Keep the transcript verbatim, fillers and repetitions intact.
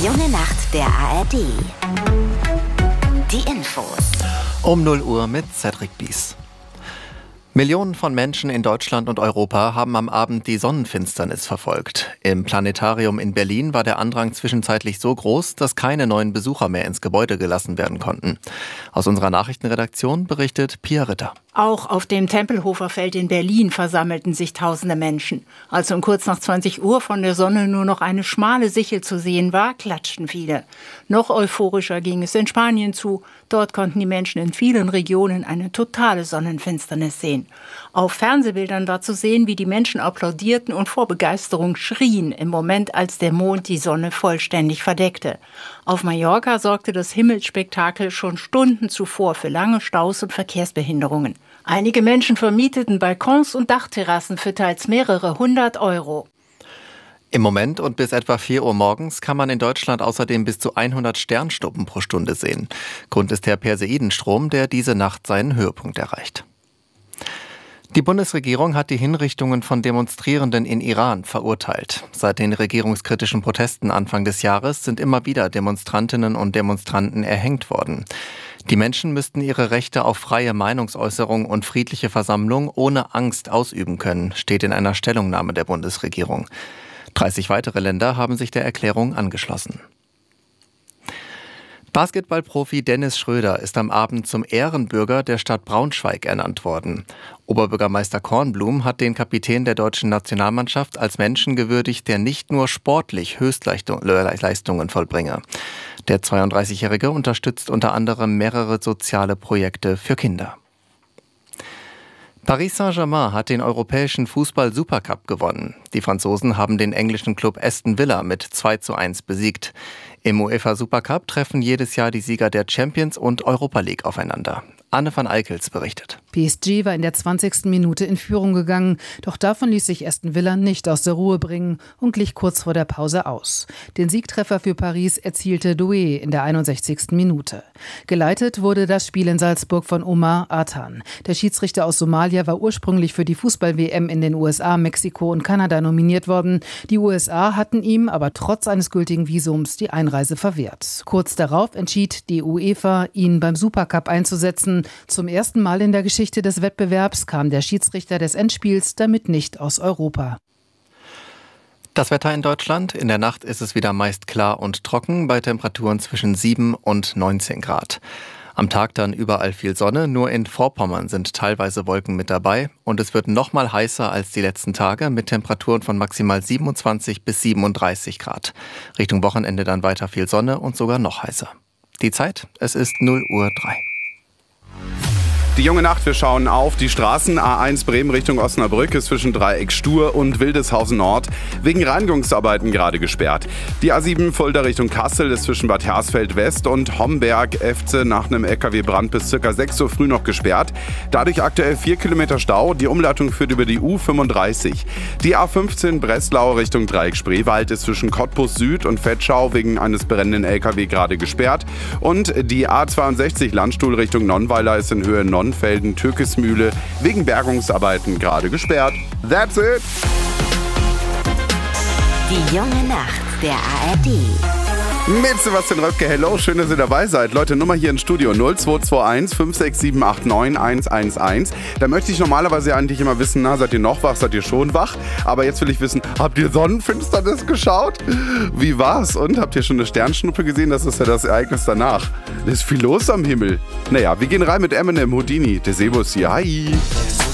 junge Nacht der A R D. Die Infos. Um null Uhr mit Cedric Bies. Millionen von Menschen in Deutschland und Europa haben am Abend die Sonnenfinsternis verfolgt. Im Planetarium in Berlin war der Andrang zwischenzeitlich so groß, dass keine neuen Besucher mehr ins Gebäude gelassen werden konnten. Aus unserer Nachrichtenredaktion berichtet Pia Ritter. Auch auf dem Tempelhofer Feld in Berlin versammelten sich tausende Menschen. Als um kurz nach zwanzig Uhr von der Sonne nur noch eine schmale Sichel zu sehen war, klatschten viele. Noch euphorischer ging es in Spanien zu. Dort konnten die Menschen in vielen Regionen eine totale Sonnenfinsternis sehen. Auf Fernsehbildern war zu sehen, wie die Menschen applaudierten und vor Begeisterung schrien im Moment, als der Mond die Sonne vollständig verdeckte. Auf Mallorca sorgte das Himmelsspektakel schon Stunden zuvor für lange Staus und Verkehrsbehinderungen. Einige Menschen vermieteten Balkons und Dachterrassen für teils mehrere hundert Euro. Im Moment und bis etwa vier Uhr morgens kann man in Deutschland außerdem bis zu hundert Sternschnuppen pro Stunde sehen. Grund ist der Perseidenstrom, der diese Nacht seinen Höhepunkt erreicht. Die Bundesregierung hat die Hinrichtungen von Demonstrierenden in Iran verurteilt. Seit den regierungskritischen Protesten Anfang des Jahres sind immer wieder Demonstrantinnen und Demonstranten erhängt worden. Die Menschen müssten ihre Rechte auf freie Meinungsäußerung und friedliche Versammlung ohne Angst ausüben können, steht in einer Stellungnahme der Bundesregierung. dreißig weitere Länder haben sich der Erklärung angeschlossen. Basketballprofi Dennis Schröder ist am Abend zum Ehrenbürger der Stadt Braunschweig ernannt worden. Oberbürgermeister Kornblum hat den Kapitän der deutschen Nationalmannschaft als Menschen gewürdigt, der nicht nur sportlich Höchstleistungen vollbringe. Der zweiunddreißigjährige unterstützt unter anderem mehrere soziale Projekte für Kinder. Paris Saint-Germain hat den europäischen Fußball-Supercup gewonnen. Die Franzosen haben den englischen Club Aston Villa mit zwei zu eins besiegt. Im UEFA Supercup treffen jedes Jahr die Sieger der Champions und Europa League aufeinander. Anne van Eickels berichtet. P S G war in der zwanzigsten Minute in Führung gegangen, doch davon ließ sich Aston Villa nicht aus der Ruhe bringen und glich kurz vor der Pause aus. Den Siegtreffer für Paris erzielte Doué in der einundsechzigsten Minute. Geleitet wurde das Spiel in Salzburg von Omar Atan. Der Schiedsrichter aus Somalia war ursprünglich für die Fußball-W M in den U S A, Mexiko und Kanada nominiert worden. Die U S A hatten ihm aber trotz eines gültigen Visums die Einreise verwehrt. Kurz darauf entschied die UEFA, ihn beim Supercup einzusetzen. Zum ersten Mal in der Geschichte des Wettbewerbs kam der Schiedsrichter des Endspiels damit nicht aus Europa. Das Wetter in Deutschland. In der Nacht ist es wieder meist klar und trocken bei Temperaturen zwischen sieben und neunzehn Grad. Am Tag dann überall viel Sonne, nur in Vorpommern sind teilweise Wolken mit dabei und es wird noch mal heißer als die letzten Tage mit Temperaturen von maximal siebenundzwanzig bis siebenunddreißig Grad. Richtung Wochenende dann weiter viel Sonne und sogar noch heißer. Die Zeit, es ist null Uhr drei. Die junge Nacht, wir schauen auf die Straßen. A eins Bremen Richtung Osnabrück ist zwischen Dreieck Stur und Wildeshausen Nord wegen Reinigungsarbeiten gerade gesperrt. Die A sieben Fulda Richtung Kassel ist zwischen Bad Hersfeld West und Homberg-Efze nach einem L K W-Brand bis ca. sechs Uhr früh noch gesperrt. Dadurch aktuell vier Kilometer Stau. Die Umleitung führt über die U fünfunddreißig. Die A fünfzehn Breslau Richtung Dreieck Spreewald ist zwischen Cottbus Süd und Vetschau wegen eines brennenden L K W gerade gesperrt. Und die A zweiundsechzig Landstuhl Richtung Nonnweiler ist in Höhe Nonnfelden, Türkismühle wegen Bergungsarbeiten gerade gesperrt. That's it! Die junge Nacht der A R D. Mit Sebastian Röpke, hello, schön, dass ihr dabei seid. Leute, Nummer hier im Studio null zwei zwei eins fünf sechs sieben acht neun eins eins eins. Da möchte ich normalerweise eigentlich immer wissen, na, seid ihr noch wach, seid ihr schon wach? Aber jetzt will ich wissen, habt ihr Sonnenfinsternis geschaut? Wie war's? Und habt ihr schon eine Sternschnuppe gesehen? Das ist ja das Ereignis danach. Da ist viel los am Himmel. Naja, wir gehen rein mit Eminem, Houdini, der Sebus hier. Hi!